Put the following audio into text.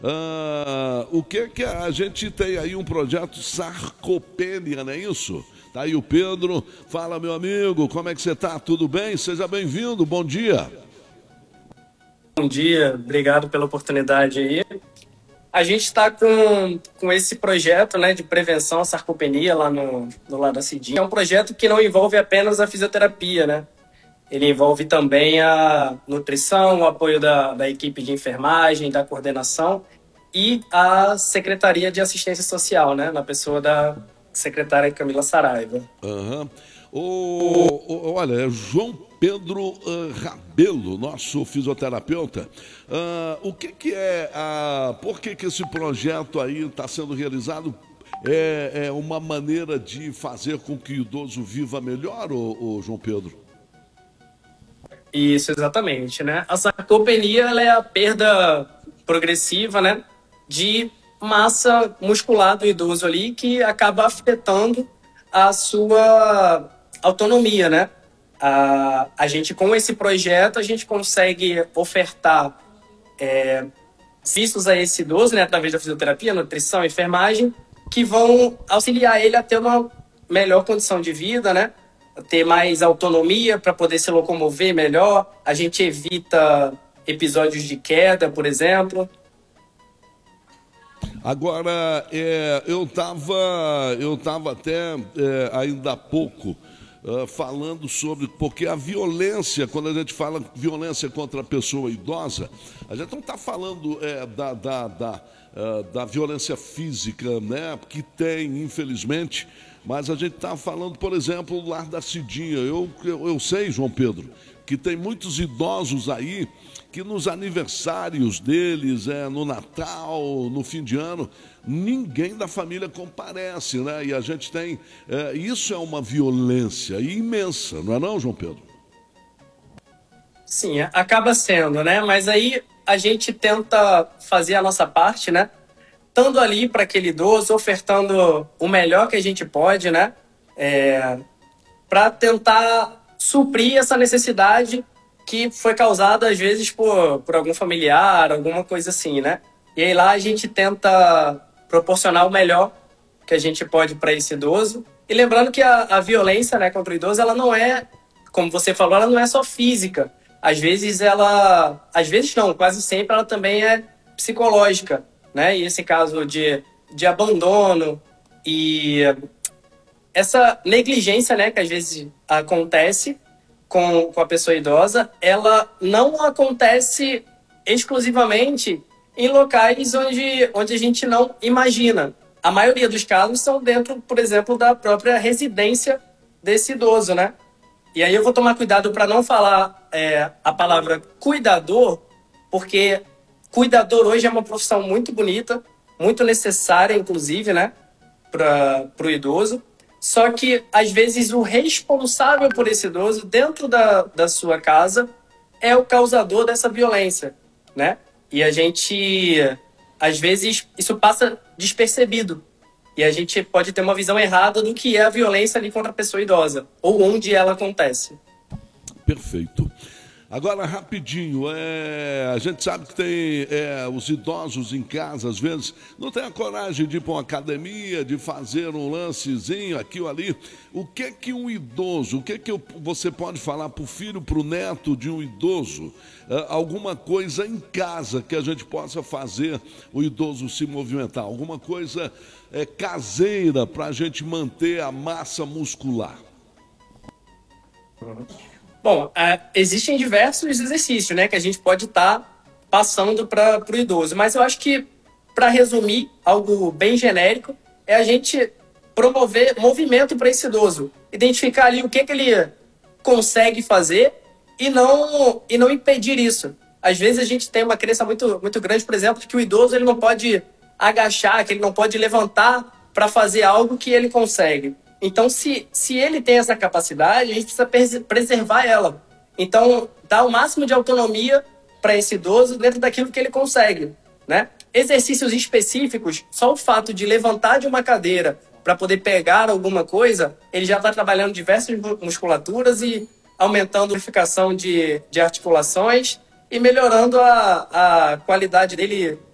O que a gente tem aí um projeto Sarcopenia, não é isso? Tá aí o Pedro. Fala, meu amigo, como é que você tá? Tudo bem? Seja bem-vindo, bom dia. Bom dia, obrigado pela oportunidade aí. A gente está com esse projeto, né, de prevenção à sarcopenia lá no Lado da Cidinha. É um projeto que não envolve apenas a fisioterapia, né? Ele envolve também a nutrição, o apoio da equipe de enfermagem, da coordenação e a Secretaria de Assistência Social, né, na pessoa da secretária Camila Saraiva. Aham. Olha, é João Pedro Rabelo, nosso fisioterapeuta. O que é por que esse projeto aí está sendo realizado? É uma maneira de fazer com que o idoso viva melhor, ô João Pedro? Isso, exatamente, né? A sarcopenia, ela é a perda progressiva, né, de massa muscular do idoso ali, que acaba afetando a sua autonomia, né? A gente, com esse projeto, a gente consegue ofertar serviços a esse idoso, né, através da fisioterapia, nutrição, enfermagem, que vão auxiliar ele a ter uma melhor condição de vida, né? Ter mais autonomia para poder se locomover melhor. A gente evita episódios de queda, por exemplo. Agora, eu tava até ainda há pouco falando sobre, porque a violência, quando a gente fala violência contra a pessoa idosa, a gente não está falando da violência física, né, que tem, infelizmente, mas a gente está falando, por exemplo, do Lar da Cidinha. Eu sei, João Pedro, que tem muitos idosos aí que nos aniversários deles, no Natal, no fim de ano, ninguém da família comparece, né? E a gente tem... isso é uma violência imensa, não é não, João Pedro? Sim, acaba sendo, né? Mas aí a gente tenta fazer a nossa parte, né? Estando ali para aquele idoso, ofertando o melhor que a gente pode, né? Para tentar suprir essa necessidade que foi causada, às vezes, por algum familiar, alguma coisa assim, né? E aí lá a gente tenta proporcionar o melhor que a gente pode para esse idoso. E lembrando que a violência, né, contra o idoso, ela não é, como você falou, ela não é só física. Às vezes às vezes não, quase sempre ela também é psicológica, né? E esse caso de abandono e essa negligência, né, que às vezes acontece com a pessoa idosa, ela não acontece exclusivamente em locais onde a gente não imagina. A maioria dos casos são dentro, por exemplo, da própria residência desse idoso, né? E aí eu vou tomar cuidado para não falar a palavra cuidador, porque cuidador hoje é uma profissão muito bonita, muito necessária, inclusive, né, para o idoso. Só que, às vezes, o responsável por esse idoso dentro da sua casa é o causador dessa violência, né? E a gente, às vezes, isso passa despercebido. E a gente pode ter uma visão errada do que é a violência ali contra a pessoa idosa, ou onde ela acontece. Perfeito. Agora, rapidinho, a gente sabe que tem os idosos em casa, às vezes, não tem a coragem de ir para uma academia, de fazer um lancezinho aqui ou ali. Você pode falar para o filho, para o neto de um idoso, alguma coisa em casa que a gente possa fazer o idoso se movimentar, alguma coisa caseira para a gente manter a massa muscular? Bom, existem diversos exercícios, né, que a gente pode estar passando para o idoso, mas eu acho que, para resumir, algo bem genérico, é a gente promover movimento para esse idoso, identificar ali o que ele consegue fazer e não impedir isso. Às vezes a gente tem uma crença muito, muito grande, por exemplo, de que o idoso ele não pode agachar, que ele não pode levantar para fazer algo que ele consegue. Então, se ele tem essa capacidade, a gente precisa preservar ela. Então, dar o máximo de autonomia para esse idoso dentro daquilo que ele consegue, né? Exercícios específicos, só o fato de levantar de uma cadeira para poder pegar alguma coisa, ele já está trabalhando diversas musculaturas e aumentando a lubrificação de articulações e melhorando a qualidade dele